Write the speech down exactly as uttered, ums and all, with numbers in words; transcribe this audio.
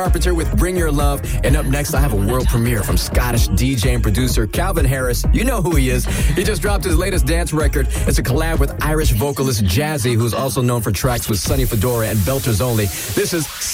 Carpenter with Bring Your Love. And up next, I have a world premiere from Scottish D J and producer Calvin Harris. You know who he is. He just dropped his latest dance record. It's a collab with Irish vocalist Jazzy, who's also known for tracks with Sonny Fedora and Belters Only. This is